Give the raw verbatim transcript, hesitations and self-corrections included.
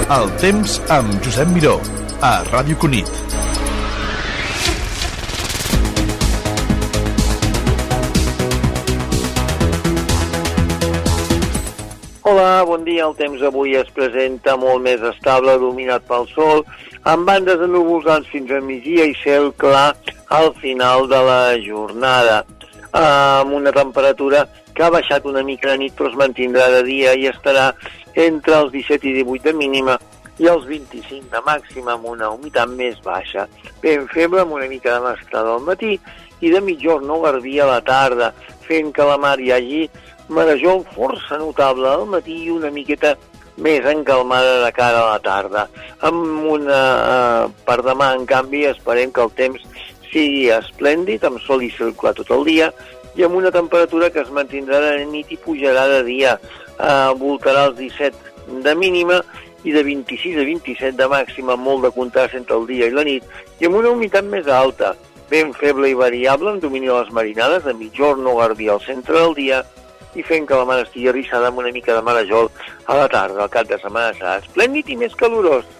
El temps amb Josep Miró, a Ràdio Cunit. Hola, bon dia. El temps avui es presenta molt més estable, dominat pel sol, amb bandes de núvols alts fins a migdia i cel clar al final de la jornada, amb una temperatura que ha baixat una mica de nit però es mantindrà de dia i estarà entre els disset i divuit de mínima i els vint-i-cinc de màxima, amb una humitat més baixa. Ben feble, amb una mica de mesclada al matí i de mitjorn o garbí a la tarda, fent que la mar hi hagi marejol força notable al matí i una miqueta més encalmada de cara a la tarda. Amb una eh, per demà, en canvi, esperem que el temps sigui esplèndid, amb sol i cel clar tot el dia, i amb una temperatura que es mantindrà de nit i pujarà de dia. Eh, voltarà els disset de mínima i de vint-i-sis a vint-i-set de màxima, molt de contrast entre el dia i la nit, i amb una humitat més alta, ben feble i variable, en domini de les marinades, de mitjorn o garbí al centre del dia, i fent que la mar estigui arrissada amb una mica de marejol a la tarda. El cap de setmana serà esplèndid i més calorós.